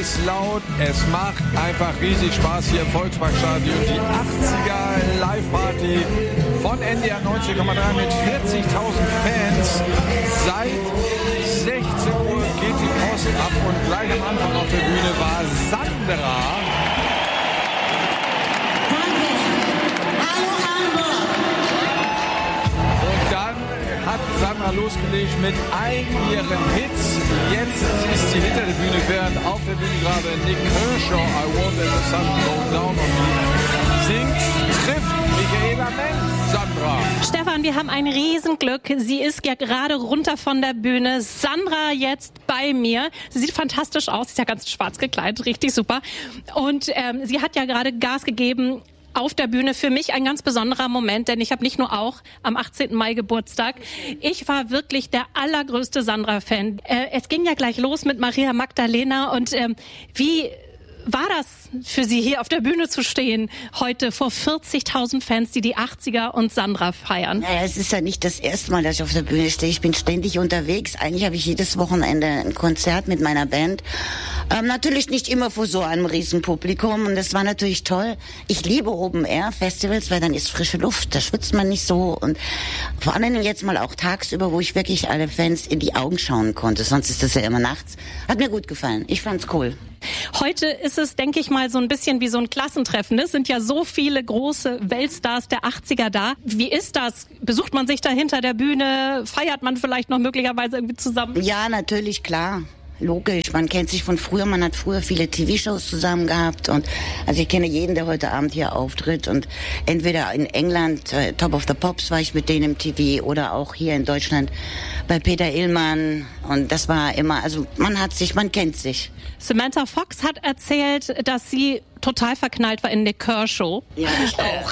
ist laut, es macht einfach riesig Spaß hier im Volksparkstadion. Die 80er Live-Party von NDR 90,3 mit 40.000 Fans. Seit 16 Uhr geht die Post ab und gleich am Anfang auf der Bühne war Sandra. Hat Sandra losgelegt mit all ihren Hits. Jetzt ist sie hinter der Bühne, während auf der Bühne gerade Nick Kershaw, I Want Let the Sun Go Down on Me singt, trifft Michaela Meng. Sandra. Stefan, wir haben ein Riesenglück. Sie ist ja gerade runter von der Bühne. Sandra jetzt bei mir. Sie sieht fantastisch aus. Sie ist ja ganz schwarz gekleidet, richtig super. Und sie hat ja gerade Gas gegeben. Auf der Bühne für mich ein ganz besonderer Moment, denn ich habe nicht nur auch am 18. Mai Geburtstag. Ich war wirklich der allergrößte Sandra-Fan. Es ging ja gleich los mit Maria Magdalena und wie war das für Sie, hier auf der Bühne zu stehen, heute vor 40.000 Fans, die 80er und Sandra feiern? Naja, es ist ja nicht das erste Mal, dass ich auf der Bühne stehe. Ich bin ständig unterwegs. Eigentlich habe ich jedes Wochenende ein Konzert mit meiner Band. Natürlich nicht immer vor so einem Riesenpublikum und das war natürlich toll. Ich liebe Open-Air-Festivals, weil dann ist frische Luft, da schwitzt man nicht so und vor allem jetzt mal auch tagsüber, wo ich wirklich alle Fans in die Augen schauen konnte. Sonst ist das ja immer nachts. Hat mir gut gefallen. Ich fand's cool. Heute ist es, denke ich mal, so ein bisschen wie so ein Klassentreffen. Es sind ja so viele große Weltstars der 80er da. Wie ist das? Besucht man sich da hinter der Bühne? Feiert man vielleicht noch möglicherweise irgendwie zusammen? Ja, natürlich, klar. Logisch, man kennt sich von früher, man hat früher viele TV-Shows zusammen gehabt und also ich kenne jeden, der heute Abend hier auftritt und entweder in England, Top of the Pops war ich mit denen im TV oder auch hier in Deutschland bei Peter Illmann und das war immer, also man kennt sich. Samantha Fox hat erzählt, dass sie total verknallt war in Nick Kershaw. Ja, ich auch.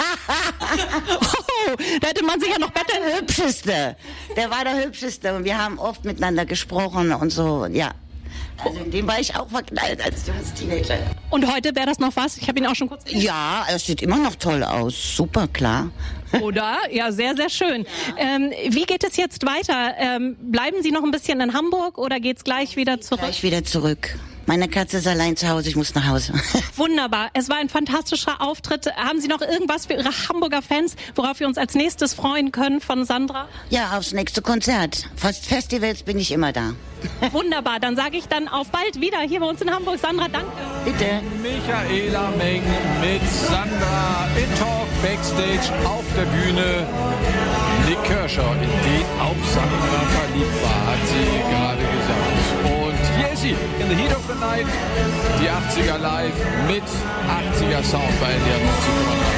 Oh, da hätte man sich ja noch besser... Der Hübscheste. Der war der Hübscheste und wir haben oft miteinander gesprochen und so, ja. Also in dem war ich auch verknallt als junges Teenager. Und heute wäre das noch was? Ich habe ihn auch schon kurz... Ja, er sieht immer noch toll aus. Super, klar. Oder? Ja, sehr, sehr schön. Wie geht es jetzt weiter? Bleiben Sie noch ein bisschen in Hamburg oder geht's gleich wieder zurück? Gleich wieder zurück. Meine Katze ist allein zu Hause, ich muss nach Hause. Wunderbar. Es war ein fantastischer Auftritt. Haben Sie noch irgendwas für Ihre Hamburger Fans, worauf wir uns als nächstes freuen können von Sandra? Ja, aufs nächste Konzert. Fast Festivals bin ich immer da. Wunderbar. Dann sage ich dann auf bald wieder hier bei uns in Hamburg. Sandra, danke. Bitte. Michaela Meng mit Sandra in Talk Backstage auf der Bühne. Nick Kershaw, in den auch Sandra verliebt war, hat sie gerade gesagt. Und hier ist sie, in the heat of the night, die 80er live mit 80er Sound bei NDR 90,3.